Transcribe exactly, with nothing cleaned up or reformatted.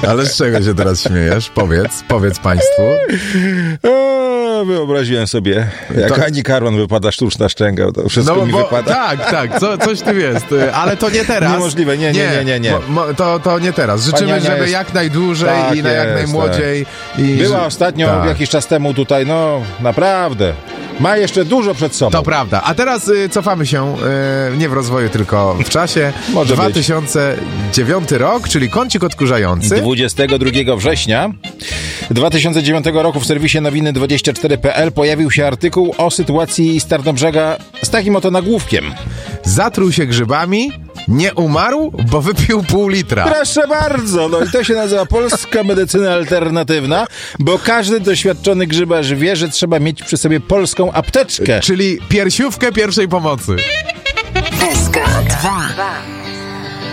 Ale z czego się teraz śmiejesz? Powiedz, powiedz państwu. O, wyobraziłem sobie, jak To- Ani Karwan wypada sztuczna szczęka, to wszystko No mi bo, wypada. tak, tak, co, coś tu jest, ale to nie teraz. Niemożliwe, nie, nie, nie, nie, nie. Mo, mo, to, to nie teraz. Życzymy, Pani Ania żeby jest- jak najdłużej Tak i na jak jest, najmłodziej. I Była że- ostatnio tak. jakiś czas temu tutaj, no naprawdę. Ma jeszcze dużo przed sobą. To prawda. A teraz y, cofamy się y, nie w rozwoju, tylko w czasie. Może dwa być. tysiące dziewiąty rok, czyli kącik odkurzający. dwudziestego drugiego września dwa tysiące dziewiątego roku w serwisie nowiny dwadzieścia cztery kropka p l pojawił się artykuł o sytuacji z Tarnobrzega z takim oto nagłówkiem. Zatruł się grzybami, nie umarł, bo wypił pół litra. Proszę bardzo, no i to się nazywa polska medycyna alternatywna, bo każdy doświadczony grzybarz wie, że trzeba mieć przy sobie polską apteczkę. Czyli piersiówkę pierwszej pomocy. S K dwa.